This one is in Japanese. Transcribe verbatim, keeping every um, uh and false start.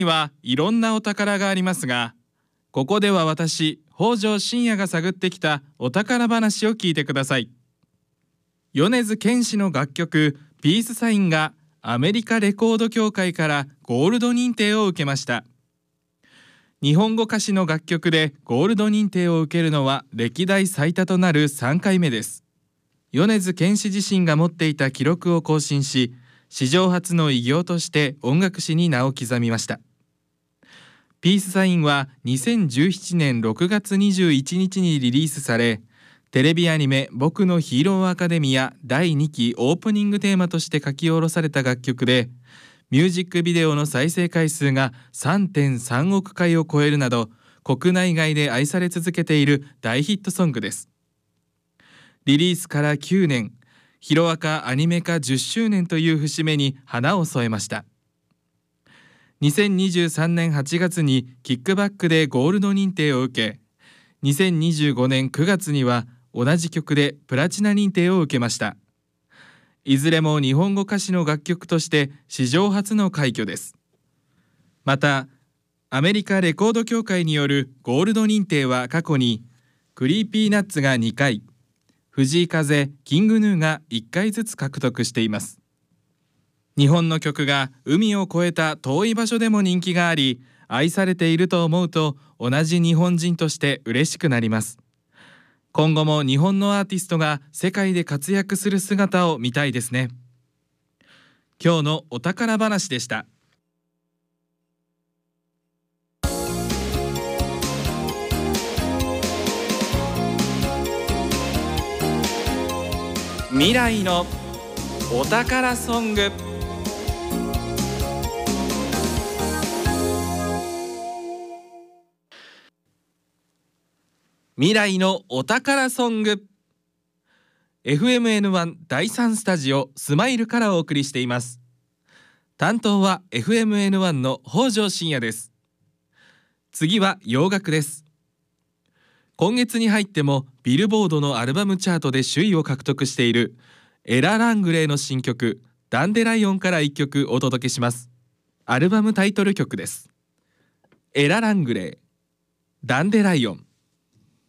にはいろんなお宝がありますが、ここでは私、北条信也が探ってきたお宝話を聞いてください。米津玄師の楽曲ピースサインがアメリカレコード協会からゴールド認定を受けました。日本語歌詞の楽曲でゴールド認定を受けるのは歴代最多となるさんかいめです。米津玄師自身が持っていた記録を更新し、史上初の偉業として音楽史に名を刻みました。ピースサインはにせんじゅうななねんろくがつにじゅういちにちにリリースされ、テレビアニメ僕のヒーローアカデミアだいにきオープニングテーマとして書き下ろされた楽曲で、ミュージックビデオの再生回数が さんてんさんおくかいを超えるなど、国内外で愛され続けている大ヒットソングです。リリースからきゅうねん、ヒロアカアニメ化じゅっしゅうねんという節目に花を添えました。にせんにじゅうさんねんはちがつにキックバックでゴールド認定を受け、にせんにじゅうごねんくがつには同じ曲でプラチナ認定を受けました。いずれも日本語歌詞の楽曲として史上初の快挙です。また、アメリカレコード協会によるゴールド認定は過去にクリーピーナッツがにかい、藤井風、キングヌーがいっかいずつ獲得しています。日本の曲が海を越えた遠い場所でも人気があり、愛されていると思うと同じ日本人として嬉しくなります。今後も日本のアーティストが世界で活躍する姿を見たいですね。今日のお宝話でした。未来のお宝ソング。未来のお宝ソング。 エフエムエヌワン だいさんスタジオスマイルからお送りしています。担当は エフエムエヌワン の北条信也です。次は洋楽です。今月に入ってもビルボードのアルバムチャートで首位を獲得しているエラ・ラングレーの新曲ダンデライオンからいっきょくお届けします。アルバムタイトル曲です。エラ・ラングレー、ダンデライオン。